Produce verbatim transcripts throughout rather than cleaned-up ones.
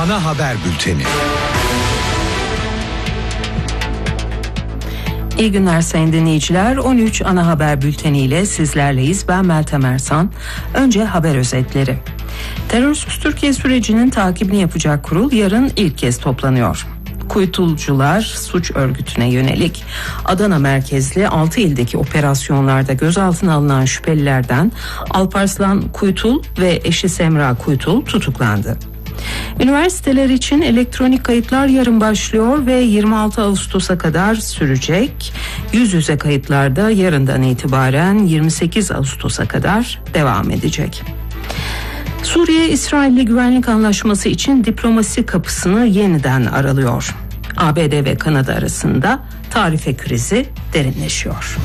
Ana haber bülteni. İyi günler sayın dinleyiciler. on üç ana haber bülteniyle sizlerleyiz. Ben Meltem Ersan. Önce haber özetleri. Terörsüz Türkiye sürecinin takibini yapacak kurul yarın ilk kez toplanıyor. Kuytulcular suç örgütüne yönelik Adana merkezli altı ildeki operasyonlarda gözaltına alınan şüphelilerden Alparslan Kuytul ve eşi Semra Kuytul tutuklandı. Üniversiteler için elektronik kayıtlar yarın başlıyor ve yirmi altı Ağustos'a kadar sürecek. Yüz yüze kayıtlarda yarından itibaren yirmi sekiz Ağustos'a kadar devam edecek. Suriye, İsrail'le güvenlik anlaşması için diplomasi kapısını yeniden aralıyor. A B D ve Kanada arasında tarife krizi derinleşiyor.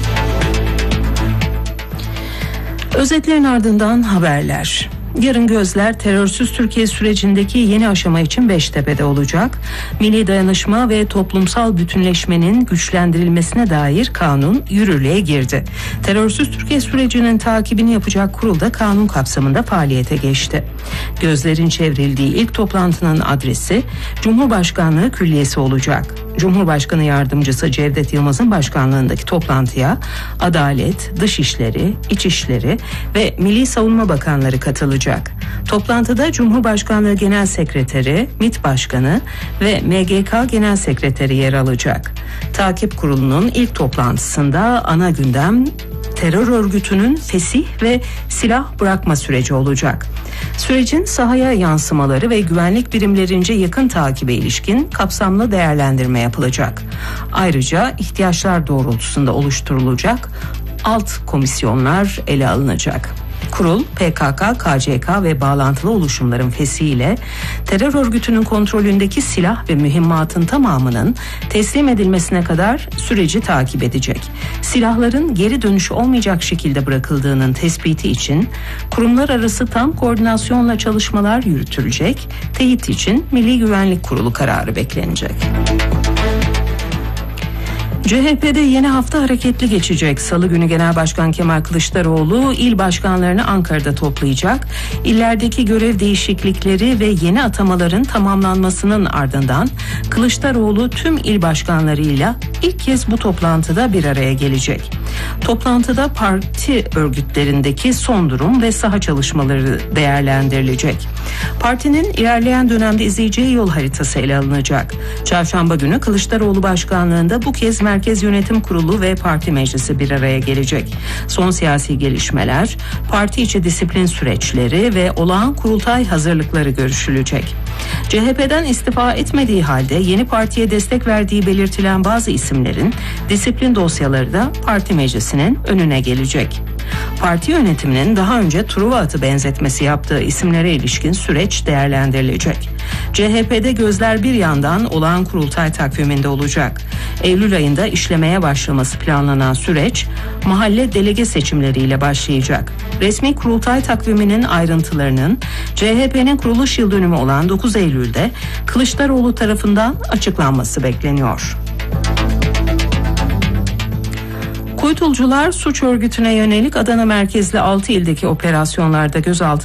Özetlerin ardından haberler. Yarın gözler terörsüz Türkiye sürecindeki yeni aşama için Beştepe'de olacak. Milli dayanışma ve toplumsal bütünleşmenin güçlendirilmesine dair kanun yürürlüğe girdi. Terörsüz Türkiye sürecinin takibini yapacak kurul da kanun kapsamında faaliyete geçti. Gözlerin çevrildiği ilk toplantının adresi Cumhurbaşkanlığı Külliyesi olacak. Cumhurbaşkanı Yardımcısı Cevdet Yılmaz'ın başkanlığındaki toplantıya Adalet, Dışişleri, İçişleri ve Milli Savunma Bakanları katılacak. Toplantıda Cumhurbaşkanlığı Genel Sekreteri, MİT Başkanı ve M G K Genel Sekreteri yer alacak. Takip Kurulu'nun ilk toplantısında ana gündem terör örgütünün fesih ve silah bırakma süreci olacak. Sürecin sahaya yansımaları ve güvenlik birimlerince yakın takibe ilişkin kapsamlı değerlendirme yapılacak. Ayrıca ihtiyaçlar doğrultusunda oluşturulacak alt komisyonlar ele alınacak. Kurul, P K K, K C K ve bağlantılı oluşumların fesiyle terör örgütünün kontrolündeki silah ve mühimmatın tamamının teslim edilmesine kadar süreci takip edecek. Silahların geri dönüşü olmayacak şekilde bırakıldığının tespiti için kurumlar arası tam koordinasyonla çalışmalar yürütülecek. Teyit için Milli Güvenlik Kurulu kararı beklenecek. C H P'de yeni hafta hareketli geçecek. Salı günü Genel Başkan Kemal Kılıçdaroğlu il başkanlarını Ankara'da toplayacak. İllerdeki görev değişiklikleri ve yeni atamaların tamamlanmasının ardından Kılıçdaroğlu tüm il başkanlarıyla ilk kez bu toplantıda bir araya gelecek. Toplantıda parti örgütlerindeki son durum ve saha çalışmaları değerlendirilecek. Partinin ilerleyen dönemde izleyeceği yol haritası ele alınacak. Çarşamba günü Kılıçdaroğlu başkanlığında bu kez Merkez Yönetim Kurulu ve Parti Meclisi bir araya gelecek. Son siyasi gelişmeler, parti içi disiplin süreçleri ve olağan kurultay hazırlıkları görüşülecek. C H P'den istifa etmediği halde yeni partiye destek verdiği belirtilen bazı isimlerin disiplin dosyaları da parti meclisinin önüne gelecek. Parti yönetiminin daha önce Truva atı benzetmesi yaptığı isimlere ilişkin süreç değerlendirilecek. C H P'de gözler bir yandan olağan kurultay takviminde olacak. Eylül ayında işlemeye başlaması planlanan süreç mahalle delege seçimleriyle başlayacak. Resmi kurultay takviminin ayrıntılarının C H P'nin kuruluş yıl dönümü olan dokuz Eylül'de Kılıçdaroğlu tarafından açıklanması bekleniyor. Kuytulcular suç örgütüne yönelik Adana merkezli altı ildeki operasyonlarda gözaltına